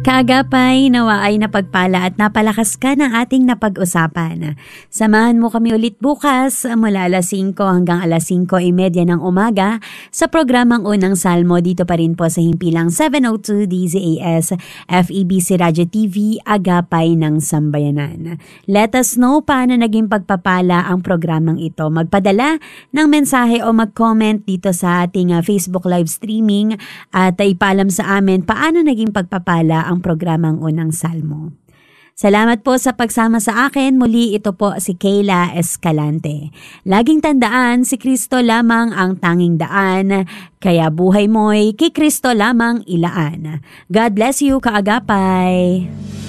Kaagapay, nawa ay napagpala at napalakas ka ng ating napag-usapan. Samahan mo kami ulit bukas mula alas 5 hanggang alas 5:30 ng umaga sa programang Unang Salmo dito pa rin po sa himpilang 702 DZAS FEBC Radio TV Agapay ng Sambayanan. Let us know paano naging pagpapala ang programang ito. Magpadala ng mensahe o mag-comment dito sa ating Facebook live streaming at ipaalam sa amin paano naging pagpapala ang programang Unang Salmo. Salamat po sa pagsama sa akin. Muli ito po si Kayla Escalante. Laging tandaan, si Kristo lamang ang tanging daan, kaya buhay mo'y kay Kristo lamang ilaan. God bless you, kaagapay!